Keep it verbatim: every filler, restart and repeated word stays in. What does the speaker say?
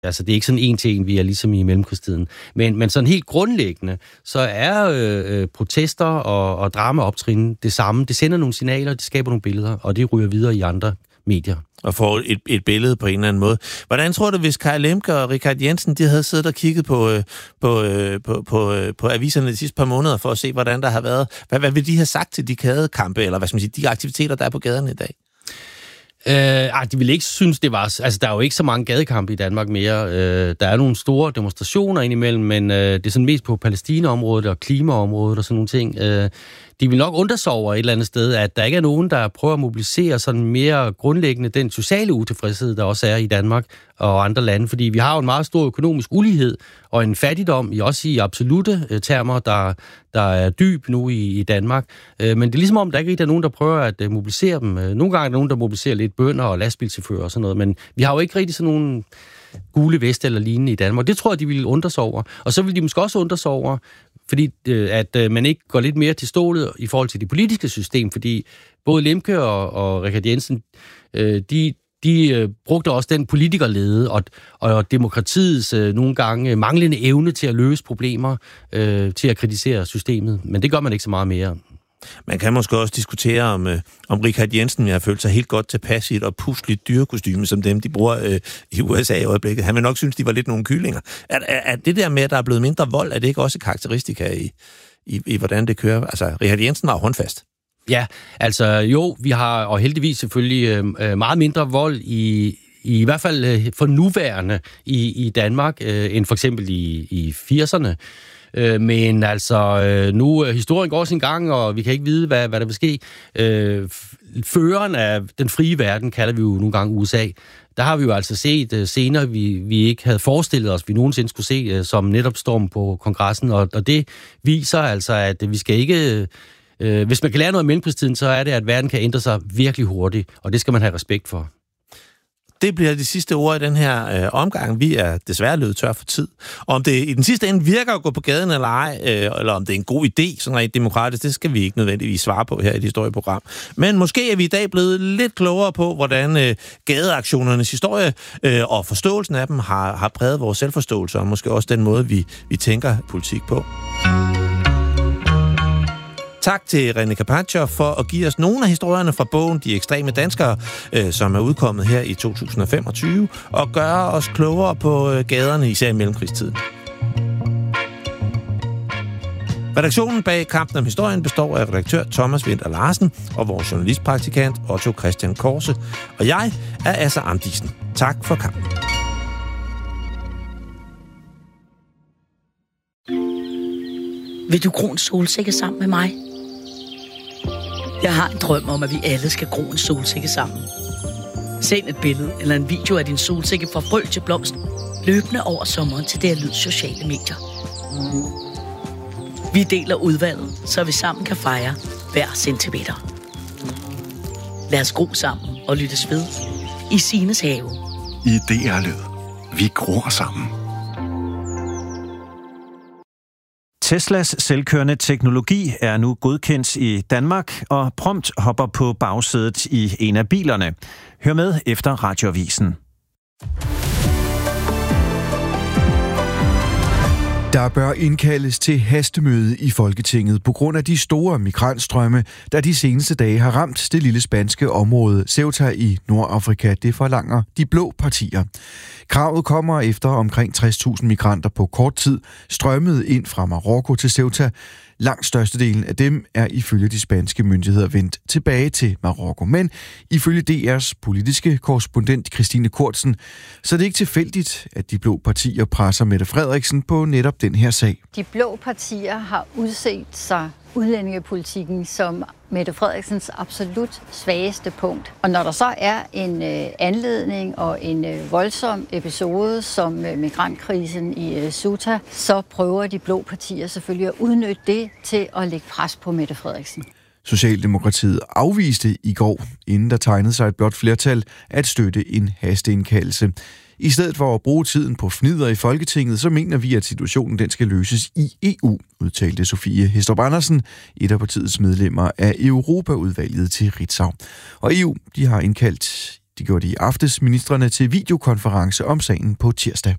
Altså, det er ikke sådan en til en, vi er ligesom i mellemkrigstiden. Men, men sådan helt grundlæggende, så er øh, protester og, og dramaoptrin det samme. Det sender nogle signaler, det skaber nogle billeder, og det ryger videre i andre medier. Og får et, et billede på en eller anden måde. Hvordan tror du, hvis Kai Lemke og Richard Jensen, de havde siddet og kigget på, på, på, på, på aviserne de sidste par måneder, for at se, hvordan der har været... Hvad, hvad vil de have sagt til de gadekampe, eller hvad skal man sige, de aktiviteter, der er på gaderne i dag? Øh, ej, de ville ikke synes, det var... Altså, der er jo ikke så mange gadekampe i Danmark mere. Øh, der er nogle store demonstrationer indimellem, men øh, det er sådan mest på Palæstina-området og klimaområdet og sådan nogle ting. Øh, de vil nok undre sig over et eller andet sted, at der ikke er nogen, der prøver at mobilisere sådan mere grundlæggende den sociale utilfredshed, der også er i Danmark og andre lande. Fordi vi har jo en meget stor økonomisk ulighed og en fattigdom, også i absolute øh, termer, der, der er dyb nu i, i Danmark. Øh, men det er ligesom om, der ikke rigtig er nogen, der prøver at øh, mobilisere dem. Øh, nogle gange er der nogen, der mobiliserer lidt bønder og lastbilchauffører og sådan noget, men vi har jo ikke rigtig sådan nogle gule veste eller lignende i Danmark. Det tror jeg, de ville undre sig over. Og så vil de måske også undre sig over, fordi øh, at øh, man ikke går lidt mere til stålet i forhold til det politiske system, fordi både Lemke og, og Richard Jensen, øh, de, de øh, brugte også den politikerlede og, og demokratiets øh, nogle gange manglende evne til at løse problemer, øh, til at kritisere systemet. Men det gør man ikke så meget mere. Man kan måske også diskutere, om, øh, om Richard Jensen har følt sig helt godt tilpas i et oppusligt dyrekostyme, som dem, de bruger øh, i U S A i øjeblikket. Han vil nok synes, de var lidt nogle kyllinger. Er, er, er det der med, at der er blevet mindre vold, er det ikke også karakteristika i, i, i hvordan det kører? Altså, Richard Jensen var håndfast. Ja, altså jo, vi har, og heldigvis selvfølgelig, øh, meget mindre vold i... i hvert fald øh, for nuværende i, i Danmark, øh, end for eksempel i, i firserne. Øh, men altså, øh, nu historien går sin gang, og vi kan ikke vide, hvad, hvad der vil ske. Øh, føreren af den frie verden, kalder vi jo nogle gange U S A. Der har vi jo altså set øh, scener, vi, vi ikke havde forestillet os, vi nogensinde skulle se, øh, som netop storm på kongressen. Og, og det viser altså, at vi skal ikke... Øh, hvis man kan lære noget af mellemkrigstiden, så er det, at verden kan ændre sig virkelig hurtigt, og det skal man have respekt for. Det bliver de sidste ord i den her øh, omgang. Vi er desværre løbet tør for tid. Og om det i den sidste ende virker at gå på gaden eller ej, øh, eller om det er en god idé, sådan rent demokratisk, det skal vi ikke nødvendigvis svare på her i det historieprogram. Men måske er vi i dag blevet lidt klogere på, hvordan øh, gadeaktionernes historie øh, og forståelsen af dem har, har præget vores selvforståelse, og måske også den måde, vi, vi tænker politik på. Tak til René Carpaccio for at give os nogle af historierne fra bogen De Ekstreme Danskere, øh, som er udkommet her i to tusind og femogtyve, og gøre os klogere på øh, gaderne, især i mellemkrigstiden. Redaktionen bag Kampen om Historien består af redaktør Thomas Winther Larsen og vores journalistpraktikant Otto Christian Korse, og jeg er Asser Amdisen. Tak for kampen. Vil du gro en solsikke sammen med mig? Jeg har en drøm om, at vi alle skal gro en solsikke sammen. Send et billede eller en video af din solsikke fra frø til blomst, løbende over sommeren til det Lyd sociale medier. Vi deler udvalget, så vi sammen kan fejre hver centimeter. Lad os gro sammen og lyttes ved i Sines have. I D R Lyd. Vi gror sammen. Teslas selvkørende teknologi er nu godkendt i Danmark, og prompt hopper på bagsædet i en af bilerne. Hør med efter Radioavisen. Der bør indkaldes til hastemøde i Folketinget på grund af de store migrantstrømme, der de seneste dage har ramt det lille spanske område Ceuta i Nordafrika. Det forlanger de blå partier. Kravet kommer efter omkring tres tusind migranter på kort tid strømmede ind fra Marokko til Ceuta. Langt størstedelen af dem er ifølge de spanske myndigheder vendt tilbage til Marokko. Men ifølge D R's politiske korrespondent Christine Kortsen, så er det ikke tilfældigt, at de blå partier presser Mette Frederiksen på netop den her sag. De blå partier har udset sig udlændingepolitikken som Mette Frederiksens absolut svageste punkt. Og når der så er en øh, anledning og en øh, voldsom episode som øh, migrantkrisen i øh, Ceuta, så prøver de blå partier selvfølgelig at udnytte det til at lægge pres på Mette Frederiksen. Socialdemokratiet afviste i går, inden der tegnede sig et blot flertal, at støtte en hasteindkaldelse. I stedet for at bruge tiden på fnider i Folketinget, så mener vi, at situationen den skal løses i E U, udtalte Sofie Hæstrup Andersen, et af partiets medlemmer af Europaudvalget til Ritzau. Og E U de har indkaldt De gjorde det i aftes ministrene til videokonference om sagen på tirsdag.